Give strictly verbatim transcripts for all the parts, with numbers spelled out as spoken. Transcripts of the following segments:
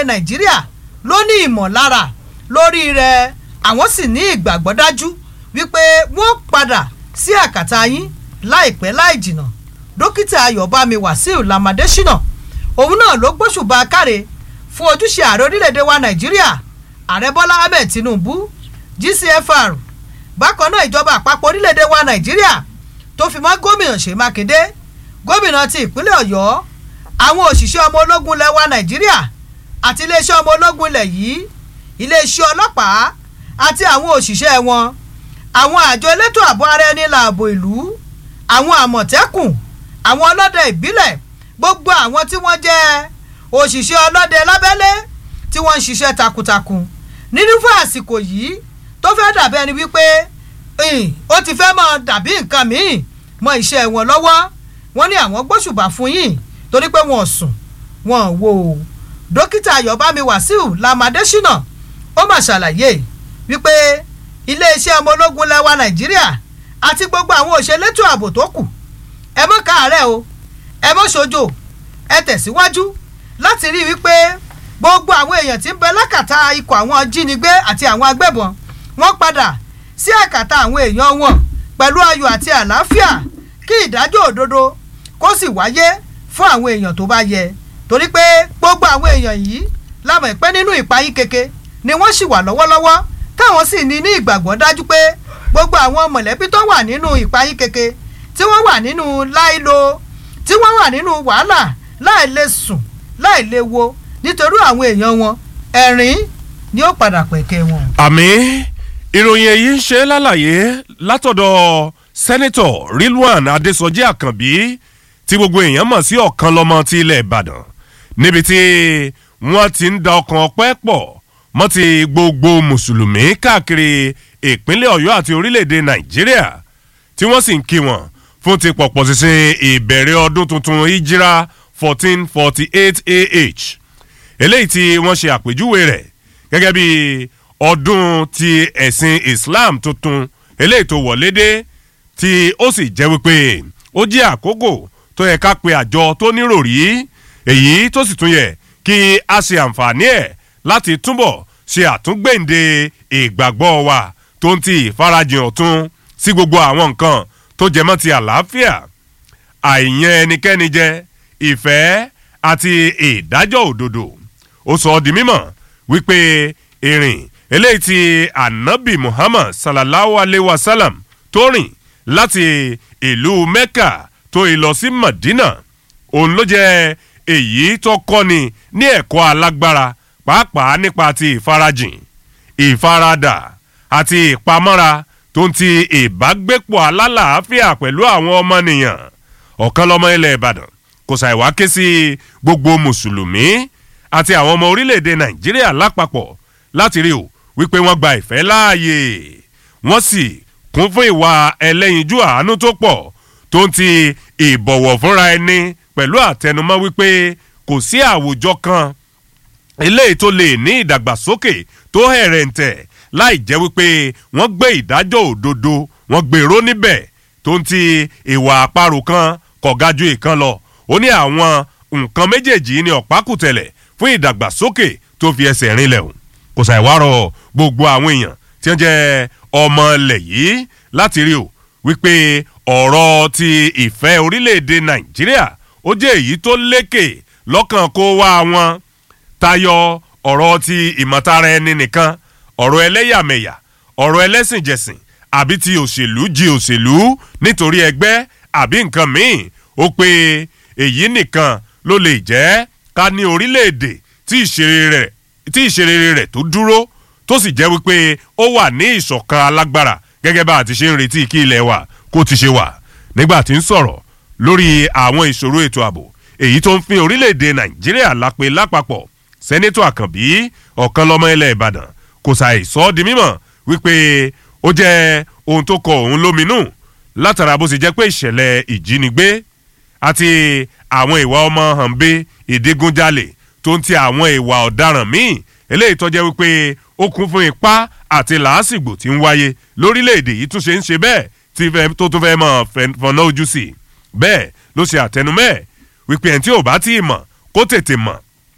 Nàìjíríà ló ní ìmọ̀lára lórí rẹ̀ àwọn sì ní ìgbàgbọ́ dájú wípé wọ́n padà sí àkàtà yín láìpẹ́ láì jìnnà. Dókítà Ayọ̀bámi Wàsíù Lamadésínà òun náà ló gbóṣùbà káre fún ojúṣe ààrẹ orílẹ̀-èdè wa Nàìjíríà ààrẹ Bọ́lá Ahmed Tinubu G C F R bákan náà ìjọba àpapọ̀ orílẹ̀-èdè wa Nàìjíríà tó fi mọ́ gómìnà Ṣèyí Mákindé gómìnà ti ìpínlẹ̀ Ọ̀yọ́ àwọn òṣìṣẹ́ ọmọ ológun ilẹ̀ wa Nàìjíríà àti iléeṣẹ́ ọmọ ológun ilẹ̀ yìí iléeṣẹ́ ọlọ́pàá àti àwọn òṣìṣẹ́ wọn àwọn àjọ elétò ààbò ara ẹni láàbò ìlú àwọn àmọ̀tẹ́kùn àwọn ọlọ́dẹ ìbílẹ̀ gbogbo àwọn tí wọ́n jẹ́ òṣìṣẹ́ ọlọ́dẹ lábẹ́lé tí wọ́n ń ṣiṣẹ́ takuntakun nínú fún àsìkò yìí tó fẹ́ dàbí ẹni wípé ó ti fẹ́ mọ dàbí nǹkan míì mọ iṣẹ́ wọn lọ́wọ́ wọ́n ní àwọn gbóṣùbà fún yín torí pé wọ́n sùn wọ́n wò ó. Dókítà Ayọ̀bámi Wàsíù Lamadésínà ó mà ṣàlàyé wípé iléeṣẹ́ ọmọ ológun lẹwa Nàìjíríà àti gbogbo àwọn òṣèlétò ààbò tó kù ẹ mọ́ káàárẹ̀ o ẹ mọ́ ṣojo ẹ tẹ̀síwájú láti rí wípé gbogbo àwọn èèyàn tí ń bẹ lákàtà ikọ̀ àwọn ajínigbé àti àwọn agbébọn wọ́n padà sí àkàtà àwọn èèyàn wọn pẹ̀lú ayọ̀ àti àlàáfíà kí ìdájọ́ òdodo kó sì wáyé fún àwọn èèyàn tó bá yẹ torí pé gbogbo àwọn èèyàn yìí lámọ̀ ìpẹ́ nínú ìpayín keke ni wọ́n sì wà lọ́wọ́lọ́wọ́ táwọn sì ní ní ìgbàgbọ́ dájú pé gbogbo àwọn mọ̀lẹ́bí tó wà nínú ìpayín keke tí wọ́n wà nínú láìlo tí wọ́n wà nínú wàhálà láì lè sùn láì lè wo nítorí àwọn èèyàn wọn ẹ̀rín ni ó padà pẹ̀kẹ́ wọn. àmì ìròyìn èyí ń ṣe lálàyé látọ̀dọ̀ sẹ́nẹ́tọ̀ Rilwan Adésọjí Àkànbí tí gbogbo èèyàn mọ̀ sí ọ̀kan lọ́mọ ti ilẹ̀ Ìbàdàn níbi tí wọ́n ti ń da ọkàn ọpẹ́ pọ̀ mọ́ ti gbogbo mùsùlùmí káàkiri ìpínlẹ̀ Ọ̀yọ́ àti orílẹ̀-èdè Nàìjíríà tí wọ́n sì ń kí wọn fún ti pọ̀pọ̀ ṣinṣin ìbẹ̀rẹ̀ ọdún tuntun Hijra fourteen forty eight A H eléyìí tí wọ́n ṣe àpèjúwe rẹ̀ gẹ́gẹ́ bí ọdún ti ẹ̀sìn Islam tuntun eléyìí tó wọlé dé tí ó sì jẹ́ wípé ó jẹ́ àkókò tó yẹ ká pe àjọ tó níròrí èyí tó sì tún yẹ kí a ṣe àǹfààní ẹ̀ láti túbọ̀ ṣe àtúngbèǹde ìgbàgbọ́ wa tó ń ti ìfarajìn ọ̀tun sí gbogbo àwọn nǹkan tó jẹ mọ́ ti àlàáfíà àìyàn ẹnikẹ́ni jẹ ìfẹ́ àti ìdájọ́ òdodo ó sọ ọ́ di mímọ̀ wípé ìrìn eléyìí tí Ànábì Muhammad sallallahu alayhi wa sallam tó rìn láti ìlú Mẹ́kà tó ìlọ sí Madina òun ló jẹ́ èyí tó kọ́ni ní ẹ̀kọ́ alágbára pàápàá nípa ti ìfarajìn ìfaradà àti ìpamọ́ra tó ń ti ìbágbépọ̀ alálàáfíà pẹ̀lú àwọn ọmọnìyàn ọ̀kan lọ́mọ ilẹ̀ Ìbàdàn kò ṣàìwá ké sí gbogbo mùsùlùmí àti àwọn ọmọ orílẹ̀-èdè Nàìjíríà lápapọ̀ láti rí o wípé wọ́n gba ìfẹ́ láàyè wọ́n sì kún fún ìwà ẹlẹ́yinjú àánú tó pọ̀ tó ń ti ìbọ̀wọ̀ fúnra ẹni pẹ̀lú àtẹnumọ́ wípé kò sí àwùjọ kan eléyìí tó lè ní ìdàgbàsókè tó hẹ̀rẹ̀ǹtẹ̀ láì jẹ́ wípé wọ́n gbé ìdájọ́ òdodo wọ́n gbèrò níbẹ̀ tó ń ti ìwà àparò kan kọ̀gájú ìkan lọ ó ní àwọn nǹkan méjèèjì ní ọ̀pákùtẹ̀lẹ̀ fún ìdàgbàsókè tó fi ẹsẹ̀ rinlẹ̀ o kò ṣàìwárọ̀ gbogbo àwọn èèyàn tí wọ́n jẹ́ ọmọ ilẹ̀ yìí láti rí o wípé ọ̀rọ̀ ti ìfẹ́ orílẹ̀-èdè Nàìjíríà ó jẹ́ èyí tó lékè lọ́kàn kó wá wọn tayọ ọ̀rọ̀ ti ìmọ̀tara ẹni nìkan ọ̀rọ̀ ẹlẹ́yàmẹ̀yà ọ̀rọ̀ ẹlẹ́sìnjẹsìn àbí ti òṣèlú jí òṣèlú nítorí ẹgbẹ́ àbí nǹkan míì ó pé èyí nìkan ló lè jẹ́ ká ní orílẹ̀-èdè tí ìṣeré tí ìṣeré rẹ̀ tó dúró tó sì jẹ́ wípé ó wà ní ìṣọ̀kan alágbára gẹ́gẹ́ bá a ti ṣe ń retí kí ilẹ̀ wa kó ti ṣe wà nígbà tí ń sọ̀rọ̀ lórí àwọn ìṣòro ètò ààbò èyí tó ń fi orílẹ̀-èdè Nàìjíríà lápè lápapọ̀ sẹ́nẹ́tọ̀ Àkànbí ọ̀kan lọ́mọ ilẹ̀ Ìbàdàn kò ṣàì sọ ọ́ di mímọ̀ wípé ó jẹ́ ohun tó kọ òun lóminú látara bó ṣe jẹ́ pé ìṣẹ̀lẹ̀ ìjínigbé àti àwọn ìwà ọmọ hànbé ìdígunjalè tó ń ti àwọn ìwà ọ̀daràn míì eléyìí tó jẹ́ wípé ó kún fún ipá àti làásìgbò tí ń wáyé lórílẹ̀‐èdè yìí tún ṣe ń ṣe bẹ́ẹ̀ tí tó tún fẹ́ mọ̀ fọ̀nà ojú sí bẹ́ẹ̀ ló ṣe àtẹnumẹ́ wípé ẹni tí ò bá tí ì mọ̀ kó tètè mọ̀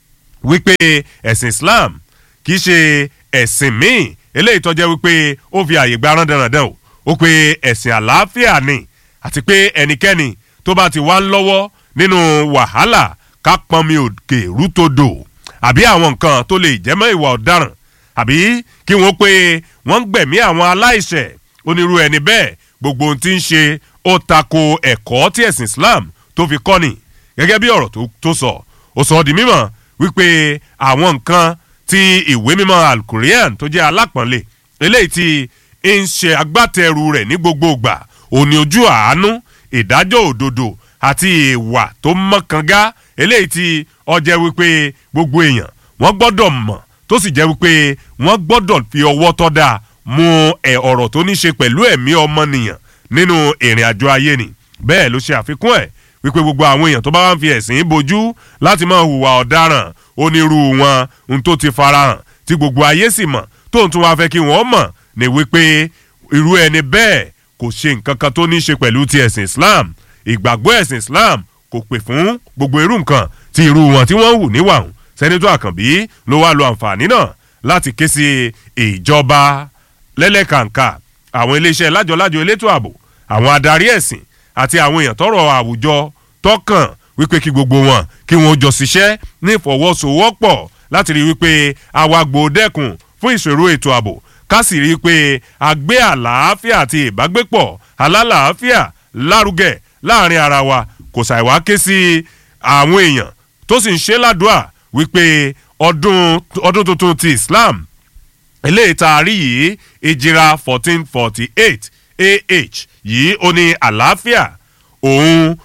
wípé ẹ̀sìn Islam kì í ṣe ẹ̀sìn míì eléyìí tó jẹ́ wípé ó fi àyè gba rándanrandan o ó pe ẹ̀sìn àlàáfíà ni àti pé ẹnikẹ́ni tó bá ti wá lọ́wọ́ nínú wàhálà ká pọnmi òkè rútodò àbí àwọn nǹkan tó lè jẹ́mọ́ ìwà ọ̀daràn àbí kí wọ́n pé wọ́n ń gbẹ̀mí àwọn aláìṣẹ̀ onírú ẹni bẹ́ẹ̀ gbogbo ohun tí ń ṣe ó tako ẹ̀kọ́ tí ẹ̀sìn Islam tó fi kọ́ni gẹ́gẹ́ bí ọ̀rọ̀ tó sọ ó sọ di mímọ̀ wípé àwọn nǹkan tí ìwé mímọ́ Al-Qur'an tó jẹ́ alápọ̀nlé eléyìí tí ń ṣe agbátẹrù rẹ̀ ní gbogbo ìgbà òní ojú àánú ìdájọ́ òdodo àti ìwà tó mọ́kànga eléyìí tí ó jẹ́ wípé gbogbo èèyàn wọ́n gbọ́dọ̀ mọ̀ tó sì jẹ́ wípé wọ́n gbọ́dọ̀ fi ọwọ́ tọ́ da mú ẹ̀ ọ̀rọ̀ tó ní ṣe pẹ̀lú ẹ̀mí ọmọnìyàn nínú ìrìn àjò ayé ni bẹ́ẹ̀ ló ṣe àfikún ẹ̀ wípé gbogbo àwọn èèyàn tó bá wá ń fi ẹ̀sìn bojú láti máa hùwà ọ̀daràn onírú wọn ohun tó ti farahàn tí gbogbo ayé sì mọ̀ tó ń tún wá fẹ́ kí wọ́n mọ̀ ní wípé irú ẹni bẹ́ẹ̀ kò ṣe nǹkan kan tó ní ṣe pẹ̀lú ti ẹ̀sìn Islam ìgbàgbọ́ ẹ̀sìn Islam kò pè fún gbogbo irú nǹkan tí irú wọn tí wọ́n ń hù níwàhùn sẹ́nitọ́ Àkànbí ló wá lo àǹfààní náà láti ké sí ìjọba lẹ́lẹ́kàǹkà àwọn iléeṣẹ́ lájọlájọ elétò ààbò àwọn adarí ẹ̀sìn àti àwọn èèyàn tọ́rọ̀ àwùjọ tọ́kàn wípé kí gbogbo wọn kí wọn jọ ṣiṣẹ́ ní ìfọwọ́sowọ́pọ̀ láti rí wípé awagbo dẹ́kun fún ìṣòro ètò ààbò ká sì rí wípé a gbé àlàáfíà àti ìbágbépọ̀ alálàáfíà lárugẹ láàrin ara wa kò ṣàìwá ké sí àwọn èèyàn tó sì ń ṣe ládùúà wípé ọdún ọdún tuntun ti Islam eléyìí tá a rí yìí ìjìra fourteen forty eight ah yìí ó ní àlàáfíà òun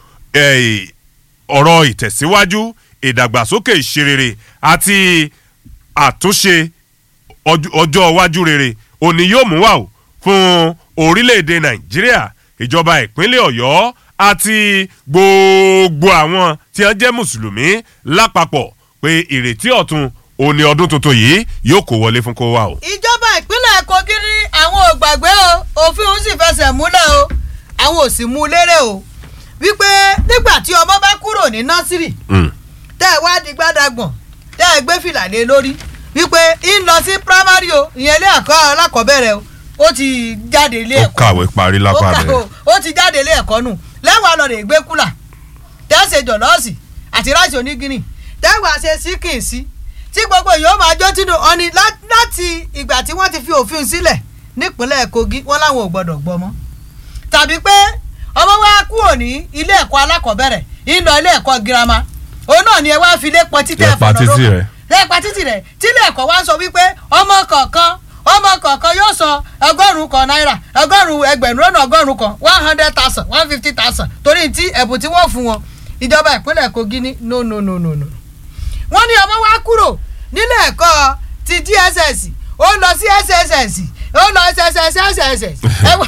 ọ̀rọ̀ ìtẹ̀síwájú ìdàgbàsókè ìṣerere àti àtúnṣe ọjọ́ iwájú rere òní yóò mú wá o fún orílẹ̀-èdè Nàìjíríà ìjọba ìpínlẹ̀ Ọ̀yọ́ àti gbogbo àwọn tí wọ́n jẹ́ mùsùlùmí lápapọ̀ pé ìrètí ọ̀tun òní ọdún tuntun yìí yóò kó wọlé fún kó wá o. ìjọba ìpínlẹ̀ Kogi ní àwọn ò gbàgbé o òfin òun sì fẹsẹ̀ múlẹ̀ o àwọn ò sì mú lérè o wípé nígbà tí ọmọ bá kúrò ní nọ́sírì tẹ́ ẹ wá di gbádàgbọ̀n tẹ́ ẹ gbé fìlà lé lórí wípé ń lọ sí primary o ìyẹn ilé ẹ̀kọ́ alákọ̀ọ́bẹ̀rẹ̀ o ó ti jáde ilé ẹ̀kọ́ ó kàwé parí lápá rẹ̀ ó ti jáde ilé ẹ̀kọ́ nù lẹ́wọ̀n lọ rè gbé kúlà tẹ́sẹ̀ jọ̀lọ́ọ̀sì àti ráìsì onígínì tẹ́wọ̀n àṣẹ síkìn sí tí gbogbo yóò máa jó tínú ọ̀ni láti ìgbà tí wọ́n ti fi òfin sílẹ̀ nípínlẹ̀ Kogi wọ́n láwọn ò gbọ́dọ̀ gbọ́ mọ́ tàbí pé ọmọ wa kúrò ní ilé ẹ̀kọ́ alákọ̀ọ́bẹ̀rẹ̀ ń lọ ilé ẹ̀kọ́ girama òun náà ni ẹ wá fi lé pọ̀ títẹ̀ fọ̀nà lóko lẹ́ẹ̀pa títì rẹ̀ tí ilé ẹ̀kọ́ wa sọ wípé ọmọ kọ̀ọ̀kan ọmọ kọ̀ọ̀kan yóò san ọgọ́rùn-ún kan náírà ọgọ́rùn-ún ẹgbẹ̀rún lọ́nà ọgọ́rùn-ún kan one hundred thousand one fifty thousand torí tí ẹ̀bùn tí wọ́n fún wọn ìjọba ìpínlẹ̀ Kogi ní no no no no no. wọ́n ní ọmọ wa kúrò nílé ẹ̀kọ́ ti D S S ó lọ sí S S S ó lọ S S S S S S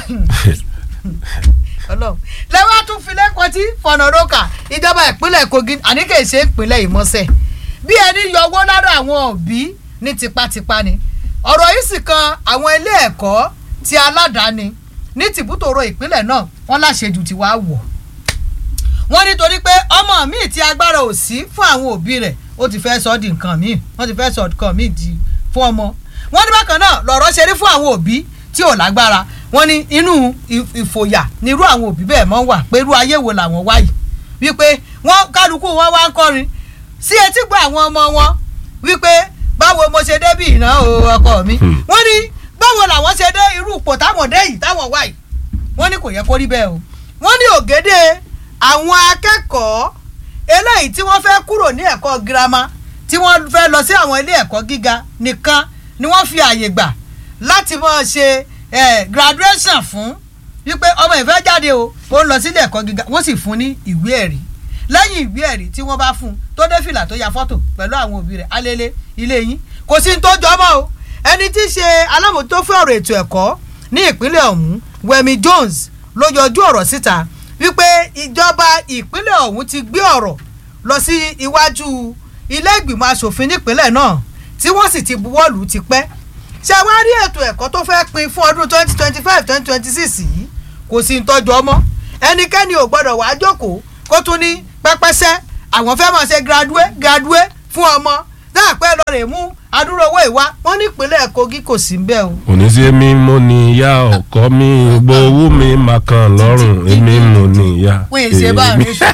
lẹ́wọ́n tún fi lẹ́kọ̀ọ́ tí fọ̀nà rókà ìjọba ìpínlẹ̀ Kogi àníkèsè ìpínlẹ̀ ìmọ̀ọ́sẹ̀ bí ẹni yọwọ́ lára àwọn òbí ní tipátipá ni ọ̀rọ̀ yìí sì kan àwọn ilé ẹ̀kọ́ ti aládàáni ní tìbútòrò ìpínlẹ̀ náà wọ́n láṣejù tí wàá wọ̀ wọ́n nítorí pé ọmọ míì tí agbára ò sí fún àwọn òbí rẹ̀ ó ti fẹ́ sọ di nǹkan míì wọ́n ti fẹ́ sọ nǹkan míì di fún ọmọ wọ́n ní bákan náà lọ̀rọ̀ ṣe rí fún àwọn òbí tí ò lágbára wọ́n ní inú ìfòyà ní irú àwọn òbí bẹ́ẹ̀ mọ́ wà pé irú ayé wo làwọn wáyé wípé wọ́n kálukú wọn wá ń kọrin sí etí gbọ́ àwọn ọmọ wọn wípé báwo mo ṣe débì iná o ọkọ mi wọ́n ní báwo làwọn ṣe dé irú ipò táwọn dé yìí táwọn wà yìí wọ́n ní kò yẹ kó rí bẹ́ẹ̀ o wọ́n ní ògèdè àwọn akẹ́kọ̀ọ́ eléyìí tí wọ́n fẹ́ kúrò ní ẹ̀kọ́ girama tí wọ́n fẹ́ lọ sí àwọn ilé ẹ̀kọ́ gíga nìkan ni wọ́n fi àyè gbà láti máa ṣe graduation fún wípé ọmọ ìfẹ́ jáde o ó ń lọ sí ilé ẹ̀kọ́ gíga wọ́n sì fún ní ìwé ẹ̀rí lẹ́yìn ìwé ẹ̀rí tí wọ́n bá fún un tó dé fìlà tó ya fọ́tò pẹ̀lú àwọn òbí rẹ̀ alẹ́lẹ́ ilé yín kò sí ní tó jọmọ́ o ẹni tí í ṣe alámòótó fún ọ̀rọ̀ ètò ẹ̀kọ́ ní ìpínlẹ̀ ọ̀hún Wemi Jones ló yọjú ọ̀rọ̀ síta wípé ìjọba ìpínlẹ̀ ọ̀hún ti gbé ọ̀rọ̀ lọ sí iwájú ilé ìgbìmọ̀ asòfin nípínlẹ̀ náà tí wọ́n sì ti buwọ́lù ti pẹ́ ṣé wá rí ètò ẹ̀kọ́ tó fẹ́ pín fún ọdún twenty twenty five twenty twenty six yìí kò sí ní tọ́jú ọmọ ẹnikẹ́ni ò gbọ́dọ̀ wá jókòó kó tún ní pẹ́pẹ́sẹ́ àwọn fẹ́ máa ṣe graduate graduate fún ọmọ dáàpẹ́ lọ rè mú adúrò owó ìwá wọ́n ní ìpínlẹ̀ Kogi kò sí ń bẹ̀ o. òní sí èmi mo ní ìyá ọkọ mi gbowó mi máa kàn lọ́rùn èmi mo ní ìyá. wọ́n yìí ṣe bá mi sọ.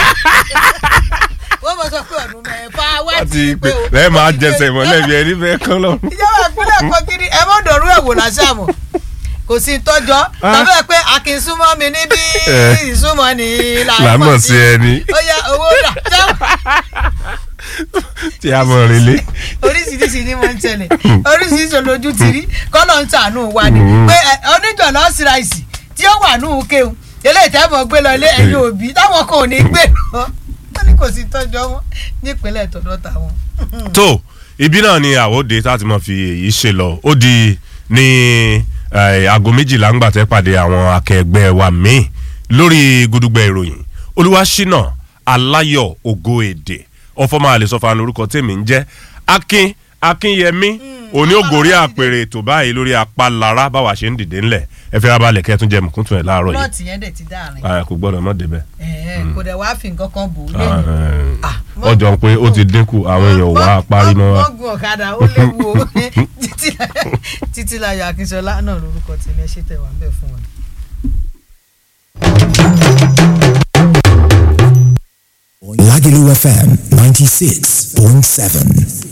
wọ́n mọ̀ sọ pé ọdún mẹ́fà wá ti pé o. lẹ́ẹ̀ máa jẹsẹ̀ mọ́lẹ̀ bí ẹni fẹ́ kán lọ. ìjọba ìpínlẹ̀ Kogi ni ẹ mọ̀ dọ̀rú ẹ̀wò làṣàmù kò sí tọ́jọ́ tàbí ẹ pé akin súnmọ́ mi níbí ìsúnmọ́ ni làmọ̀ sí ẹni. ó yá owó rà jẹ́. tí a mọ̀ relé. oríṣiríṣi ni mo ń tẹ̀lé oríṣiríṣi olójú ti rí kọ́nà ń tànú wa ni pé oníjọ lọ́ọ́ sí ráìsì tí ó wà nù kéwù eléyìí tẹ́ mọ̀ gbé lọ ilé ẹ̀yìn òbí táwọn kò ní gbé lọ wọ́n ní kò sí tọ́jọ́ wọn nípínlẹ̀ tọ̀dọ̀ tàwọn. tó ibi náà ni àwòdè tá a ti mọ̀ fi èyí ṣe lọ ó di ní aago méjìlá ń gbàtẹ́ pàdé àwọn akẹgbẹ́ wa míì lórí gudugbẹ ìròyìn Olúwaṣínà Aláyọ̀ Ògo Èdè ọfọmọ àlesọfà lórúkọ tèmi ń jẹ́ Akin Akínyẹmí òní ògòrí àpèrè ètò báyìí lórí apálára báwa ṣe ń dìde ńlẹ̀ ẹ fẹ́ abalẹ̀ kẹ́ tún jẹ mùkúntún ẹ̀ láàárọ̀ yìí. plọ́ọ̀tì yẹn dẹ̀ ti dáàrin. kò gbọ́dọ̀ mọ́ débẹ̀. kò dẹ̀ wá fi nǹkan kan bò ó lẹ́yìn. ọjọ́ pé ó ti dínkù àwọn èèyàn wá parí mọ́ wa. wọ́n gun ọ̀kadà ó léwu o Títílayọ̀ Akínsọlá náà lórúkọ tèmi ẹ ṣe tẹ̀ wá ń bẹ̀ fún wọn. Lagelu F M ninety-six point seven.